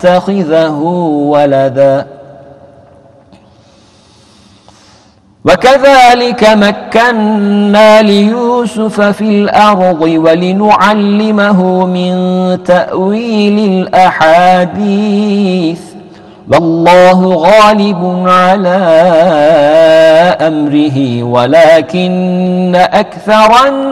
يتخذه ولدا. وكذلك مكنا ليوسف في الأرض ولنعلمه من تأويل الأحاديث والله غالب على أمره ولكن أكثر